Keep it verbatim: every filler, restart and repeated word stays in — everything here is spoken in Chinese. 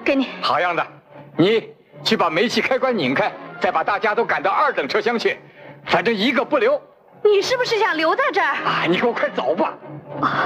给你。 好样的，你去把煤气开关拧开，再把大家都赶到二等车厢去，反正一个不留。 你是不是想留在这儿？ 啊，你给我快走吧！ 啊